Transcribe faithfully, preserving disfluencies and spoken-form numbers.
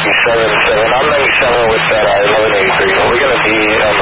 seven seven. I'm ninety-seven with that I eleven eighty-three. We're going to be on